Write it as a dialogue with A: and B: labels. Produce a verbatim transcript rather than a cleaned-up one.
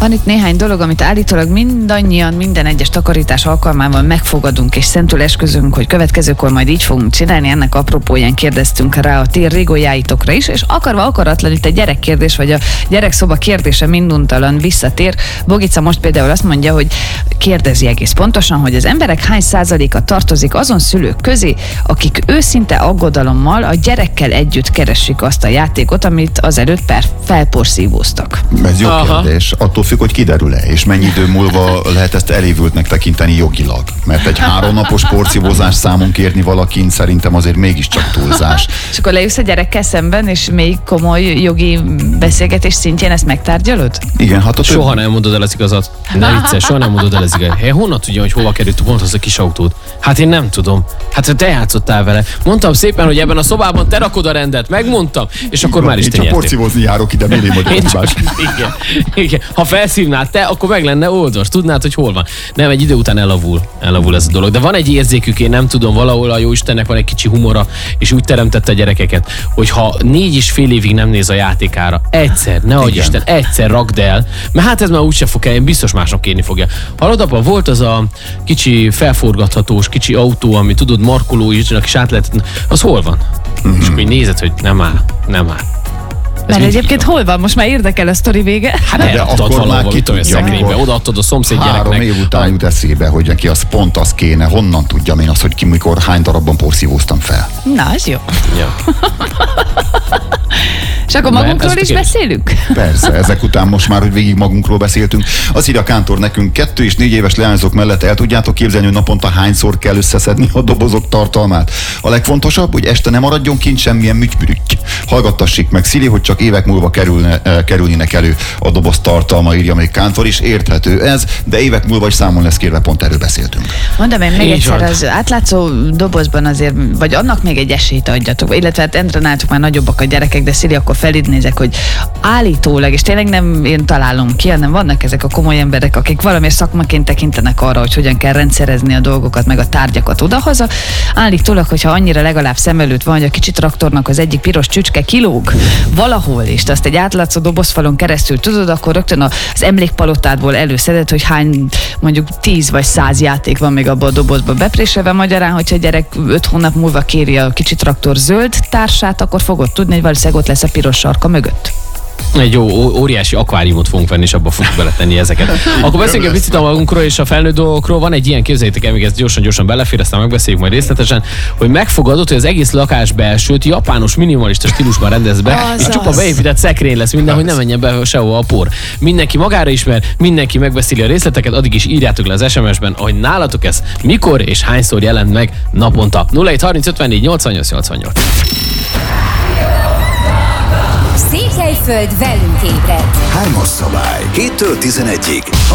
A: Van itt néhány dolog, amit állítólag mindannyian minden egyes takarítás alkalmával megfogadunk és szentül esküzünk, hogy következőkor majd így fogunk csinálni. Ennek apropóján kérdeztünk rá a ti rigójáitokra is, és akarva akaratlan itt a gyerekkérdés, vagy a gyerekszoba kérdése minduntalan visszatér. Bogica most például azt mondja, hogy kérdezi egész pontosan, hogy az emberek hány százaléka tartozik azon szülők közé, akik őszinte aggodalommal a gyerekkel együtt keresik azt a játékot, amit azelőtt per felporszívóztak.
B: Ez jó Aha. kérdés. Attól függ, hogy kiderül-e, és mennyi idő múlva lehet ezt elévültnek tekinteni jogilag. Mert egy háromnapos porszívózás számon kérni valakint szerintem azért mégiscsak túlzás.
A: És akkor lejössz a gyerekkel szemben, és még komoly jogi beszélgetés szintjén ezt megtárgyalod?
B: Igen, hát a
C: Soha
B: több...
C: nem mondod el az igazat. Ne vicces, soha nem mondod el az igazat. Hey, honnan tudja, hogy hova került pont az a kis autót? Hát én nem tudom. Hát te játszottál vele. Mondtam szépen, hogy ebben a szobában te rakod a rendet. Megmondtam, és akkor már is te
B: nyertél. Én csak porszívózni járok ide, mélém vagy a hibás.
C: Igen, igen. Ha felszívnád te, akkor meg lenne oldals. Tudnád, hogy hol van. Nem, egy idő után elavul. Elavul ez a dolog. De van egy érzékük, én nem tudom, valahol a Jóistennek van egy kicsi humora, és úgy teremtette a gyerekeket, hogy ha négy és fél évig nem néz a játékára, egyszer, ne adj Isten, egyszer rakd el, mert hát ez már úgyse fog el, biztos másnak kérni fogja. Hallod, apa, volt az a kicsi felforgathatós, kicsi autó, ami tudod, markoló is, is át lehet, az hol van? Mm-hmm. És akkor így nézed, hogy nem áll, nem áll. Ez
A: mert egyébként hol van? Most már érdekel a sztori vége.
C: Hát eladtad valahol, mit tudom, a szekrénybe, odaadtad a szomszéd gyereknek.
B: Három év után jut eszébe, hogy neki az pont az kéne. Honnan tudjam én azt, hogy ki mikor hány darabban porszívóztam fel?
A: Na, ez jó.
C: Ja.
A: És akkor magunkról is beszélünk?
B: Persze, ezek után most már, hogy végig magunkról beszéltünk. Azt írja Kántor nekünk, kettő és négy éves leányzók mellett el tudjátok képzelni, hogy naponta hányszor kell összeszedni a dobozok tartalmát. A legfontosabb, hogy este nem maradjon kint semmilyen műtymürügy. Hallgattassék meg, Szili, hogy csak évek múlva kerülne, eh, kerülnének elő a doboz tartalma, írja még Kántor is. Érthető ez, de évek múlva is számon lesz kérve, pont erről beszéltünk.
A: Mondom én még Így egyszer, az átlátszó dobozban azért, vagy annak még egy esélyt adjatok, illetve hát Endre náltuk már nagyobbak a gyerekek, de Szili, akkor felid nézek, hogy állítólag, és tényleg nem én találom ki, hanem vannak ezek a komoly emberek, akik valamiért szakmaként tekintenek arra, hogy hogyan kell rendszerezni a dolgokat, meg a tárgyakat odahaza. Állítólag, hogyha annyira legalább szem előtt van, hogy a kicsi traktornak az egyik piros csücske kilóg valahol, és te azt egy átlátszó dobozfalon keresztül tudod, akkor rögtön az emlékpalotádból előszeded, hogy hány, mondjuk tíz vagy száz játék van még abban a dobozba bepréselve. Magyarán, hogyha a gyerek öt hónap múlva kéri a kicsi traktor zöld társát, akkor fogod tudni, hogy valószínűleg ott lesz a piros sarka mögött.
C: Egy jó, óriási akváriumot fogunk venni, és abba fogunk beletenni ezeket. Akkor beszéljünk egy picit a magunkról és a felnőtt dolgokról. Van egy ilyen, képzeljétek el, még ezt gyorsan-gyorsan belefér, aztán megbeszéljük majd részletesen, hogy megfogadod, hogy az egész lakás belsőt japános minimalista stílusban rendez be, és csupa beépített szekrény lesz minden, hogy ne menjen be sehova a por. Mindenki magára ismer, mindenki megbeszéli a részleteket, addig is írjátok le az es em es-ben, hogy nálatok ez mikor és hányszor jelent meg naponta. nulla hét harminc ötvennégy nyolcvannyolc nyolcvannyolc.
D: Székelyföld velünk ébred.
E: Hármas szabály. héttől tizenegyig.